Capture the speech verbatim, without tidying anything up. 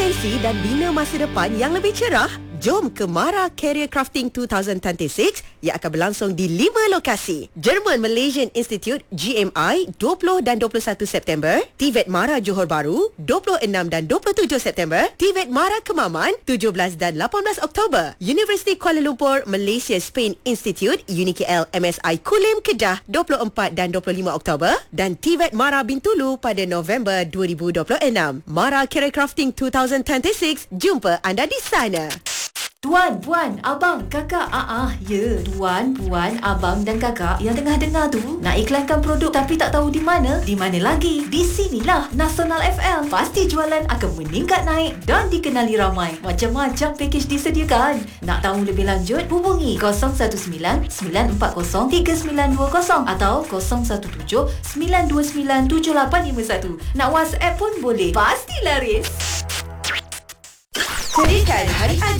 potensi dan bina masa depan yang lebih cerah? Jom ke Mara Career Crafting dua ribu dua puluh enam yang akan berlangsung di lima lokasi. German Malaysian Institute G M I dua puluh dan dua puluh satu September, T V E T Mara Johor Bahru dua puluh enam dan dua puluh tujuh September, T V E T Mara Kemaman tujuh belas dan lapan belas Oktober, University Kuala Lumpur Malaysia Spain Institute U N I K L M S I Kulim Kedah dua puluh empat dan dua puluh lima Oktober, dan T V E T Mara Bintulu pada November dua ribu dua puluh enam. Mara Career Crafting dua ribu dua puluh enam, jumpa anda di sana. Tuan, puan, abang, kakak. Ah, ah, ya. Tuan, puan, abang dan kakak yang tengah dengar tu nak iklankan produk tapi tak tahu di mana? Di mana lagi? Di sinilah Nasional F M. Pasti jualan akan meningkat naik dan dikenali ramai. Macam-macam pakej disediakan. Nak tahu lebih lanjut? Hubungi kosong satu sembilan sembilan empat kosong tiga sembilan dua kosong atau kosong satu tujuh sembilan dua sembilan tujuh lapan lima satu. Nak WhatsApp pun boleh. Pasti laris. Jadikan hari